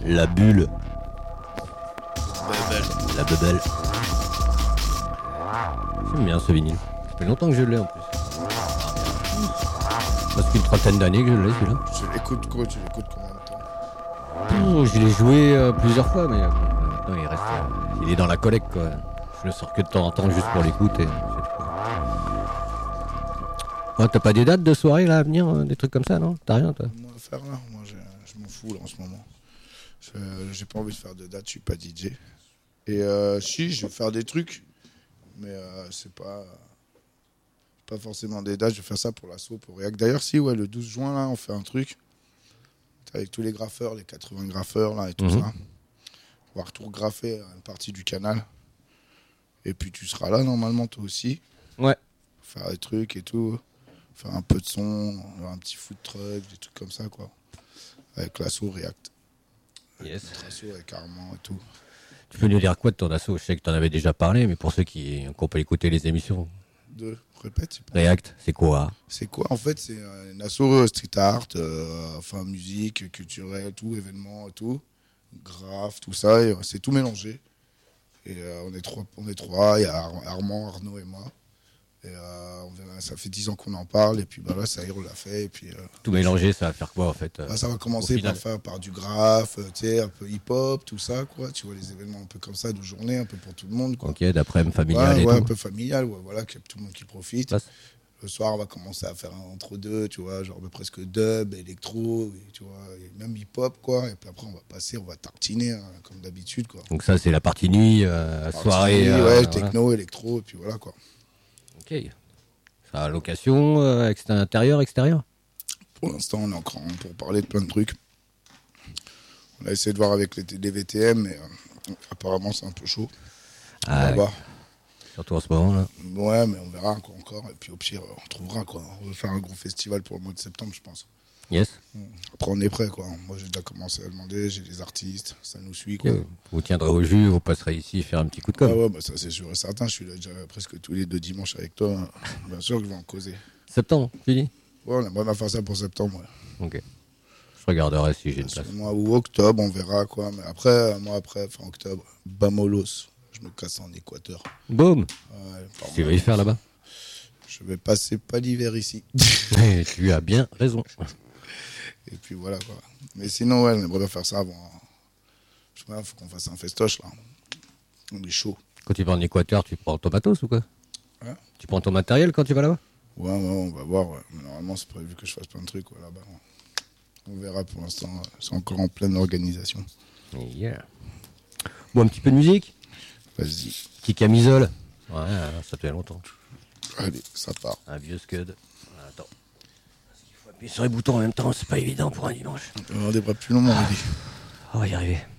La bulle. Bubble. La bubble. J'aime bien ce vinyle. Ça fait longtemps que je l'ai en plus. Parce qu'une trentaine d'années que je l'ai celui-là. Tu l'écoutes combien de temps? Je l'ai joué plusieurs fois, mais maintenant il est dans la collecte quoi. Je le sors que de temps en temps juste pour l'écouter. Ouais, t'as pas des dates de soirée là à venir, des trucs comme ça, non? T'as rien toi? Moi, à faire là, moi je m'en fous là en ce moment. J'ai pas envie de faire de date, je suis pas DJ. Et si, je vais faire des trucs, mais c'est pas forcément des dates, je vais faire ça pour l'assaut, pour React. D'ailleurs, si, ouais, le 12 juin, là, on fait un truc avec tous les graffeurs, les 80 graffeurs, là, et tout ça. On va retour-graffer une partie du canal. Et puis tu seras là, normalement, toi aussi. Ouais. Faire des trucs et tout. Faire un peu de son, un petit food truck, des trucs comme ça, quoi. Avec l'assaut React. Yes. Notre assaut avec Armand et tout. Tu peux nous dire quoi de ton assaut? Je sais que t'en avais déjà parlé, mais pour ceux qui ont pas écouté les émissions. Répète. React, c'est quoi? C'est quoi? En fait, c'est une asso street art, enfin musique, culturelle, tout, événements, tout, graph, tout ça. Et, c'est tout mélangé. Et on est trois. Il y a Armand, Arnaud et moi. Et ça fait 10 ans qu'on en parle. Et puis bah là, ça y est, on l'a fait. Et puis Tout mélangé, ça va faire quoi en fait? ça va commencer par du graph, tu sais, un peu hip-hop, tout ça, quoi. Tu vois, les événements un peu comme ça de journée, un peu pour tout le monde, quoi. Ok, d'après-midi familial et tout. Un peu familial, ouais, voilà, qu'il y a tout le monde qui profite. Ça, Le soir, on va commencer à faire un entre-deux, tu vois, genre presque dub, électro, et, tu vois, et même hip-hop, quoi. Et puis après, on va tartiner, hein, comme d'habitude, quoi. donc ça, c'est la partie nuit, soirée. Ouais, techno, électro, et puis voilà, quoi. Ok. Ça a location, intérieur, extérieur? Pour l'instant, on est encore pour parler de plein de trucs. On a essayé de voir avec les VTM, mais apparemment, c'est un peu chaud. Ah, Là-bas. surtout en ce moment, là. Ouais, mais on verra quoi, encore. Et puis au pire, on trouvera, quoi. On va faire un gros festival pour le mois de septembre, je pense. Yes. Après, on est prêt, quoi. Moi, j'ai déjà commencé à demander, j'ai des artistes, ça nous suit, quoi. Okay. Vous tiendrez au jus, vous passerez ici faire un petit coup de com'. Ah ouais, bah ça c'est sûr et certain. Je suis là déjà presque tous les 2 dimanches avec toi. Bien sûr que je vais en causer. Septembre, tu dis? Ouais, on aimerait bien faire ça pour septembre, ouais. Ok. Je regarderai si j'ai une place. Moi, ou octobre, on verra, quoi. Mais après, fin octobre, Bamolos. Je me casse en Équateur. Boum. Ouais, Tu vas y faire là-bas? Je vais passer pas l'hiver ici. Tu as bien raison. Et puis voilà, quoi. Mais sinon, ouais, on aimerait bien faire ça avant. Je sais pas, faut qu'on fasse un festoche, là. On est chaud. Quand tu vas en Équateur, tu prends ton matos ou quoi? Hein? Tu prends ton matériel quand tu vas là-bas? Ouais, on va voir. Ouais. Mais normalement, c'est prévu que je fasse plein de trucs, ouais, là-bas. On verra pour l'instant. C'est encore en pleine organisation. Yeah. Bon, un petit peu de musique? Vas-y. Petit camisole. Ouais, ça fait longtemps. Allez, ça part. Un vieux scud. Attends. Il faut appuyer sur les boutons en même temps, c'est pas évident pour un dimanche. On va des bras plus longs, on va dire. On va y arriver.